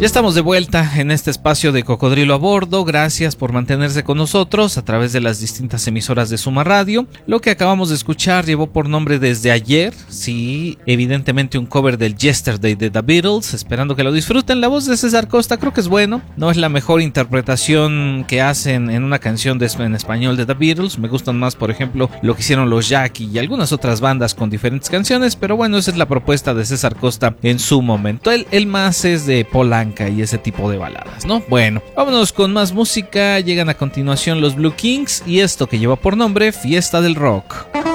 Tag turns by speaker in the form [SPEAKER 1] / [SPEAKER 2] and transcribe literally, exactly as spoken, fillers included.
[SPEAKER 1] Ya estamos de vuelta en este espacio de Cocodrilo a Bordo. Gracias por mantenerse con nosotros a través de las distintas emisoras de Suma Radio. Lo que acabamos de escuchar llevó por nombre Desde Ayer. Sí, evidentemente un cover del Yesterday de The Beatles. Esperando que lo disfruten. La voz de César Costa creo que es bueno. No es la mejor interpretación que hacen en una canción de, en español de The Beatles. Me gustan más, por ejemplo, lo que hicieron los Jackie y algunas otras bandas con diferentes canciones. Pero bueno, esa es la propuesta de César Costa en su momento. Él, él más es de Polanca y ese tipo de baladas, ¿no? Bueno, vámonos con más música. Llegan a continuación los Blue Kings y esto que lleva por nombre Fiesta del Rock.